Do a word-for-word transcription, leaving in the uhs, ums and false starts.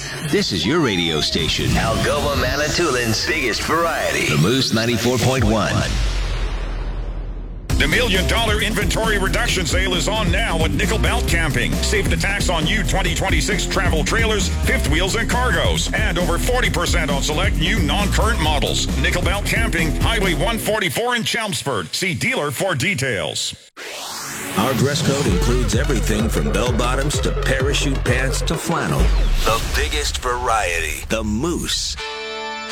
This is your radio station. Algoma Manitoulин's biggest variety. The Moose ninety-four point one. The Million Dollar Inventory Reduction Sale is on now at Nickel Belt Camping. Save the tax on new twenty twenty-six travel trailers, fifth wheels, and cargoes. And over forty percent on select new non-current models. Nickel Belt Camping, Highway one forty-four in Chelmsford. See dealer for details. Our dress code includes everything from bell-bottoms to parachute pants to flannel. The biggest variety. The Moose